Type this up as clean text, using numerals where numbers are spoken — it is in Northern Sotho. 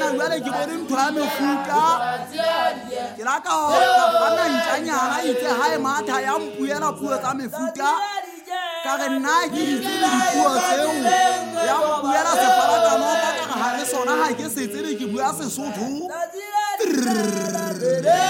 jwale ke bone ntho ya mefuta ke la ka gana ntšanyana itse ha e matha ya mpuela puo tsa mefuta ka re nna ke ditse le dipuo tseo ya mpuela sefarakanoka ka ga le sona ha ke setse le ke bua Sesotho